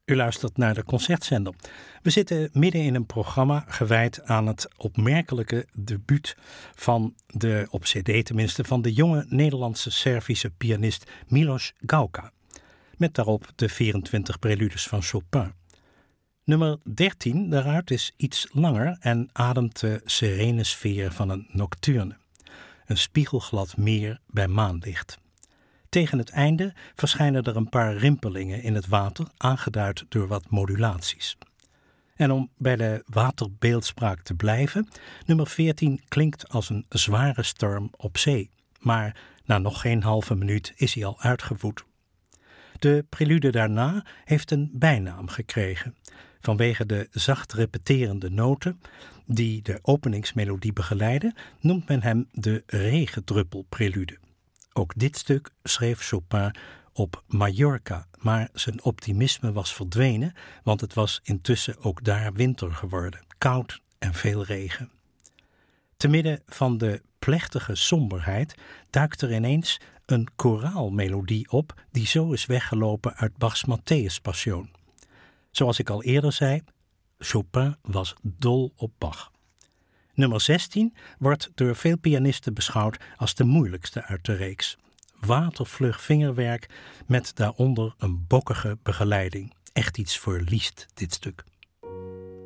U luistert naar de Concertzender. We zitten midden in een programma gewijd aan het opmerkelijke debuut van op cd tenminste, van de jonge Nederlandse Servische pianist Milos Gauka. Met daarop de 24 preludes van Chopin. Nummer 13 daaruit is iets langer en ademt de serene sfeer van een nocturne. Een spiegelglad meer bij maanlicht. Tegen het einde verschijnen er een paar rimpelingen in het water, aangeduid door wat modulaties. En om bij de waterbeeldspraak te blijven, nummer 14 klinkt als een zware storm op zee. Maar na nog geen halve minuut is hij al uitgevoerd. De prelude daarna heeft een bijnaam gekregen. Vanwege de zacht repeterende noten die de openingsmelodie begeleiden, noemt men hem de regendruppelprelude. Ook dit stuk schreef Chopin op Mallorca, maar zijn optimisme was verdwenen, want het was intussen ook daar winter geworden, koud en veel regen. Te midden van de plechtige somberheid duikt er ineens een koraalmelodie op die zo is weggelopen uit Bachs Matthäus-passion. Zoals ik al eerder zei, Chopin was dol op Bach. Nummer 16 wordt door veel pianisten beschouwd als de moeilijkste uit de reeks. Watervlug vingerwerk met daaronder een bokkige begeleiding. Echt iets voor Liszt, dit stuk.